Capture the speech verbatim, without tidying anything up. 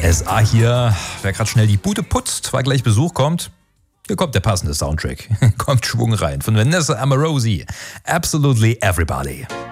S A hier. Wer gerade schnell die Bude putzt, weil gleich Besuch kommt. Hier kommt der passende Soundtrack. Kommt Schwung rein von Vanessa Amorosi. Absolutely Everybody.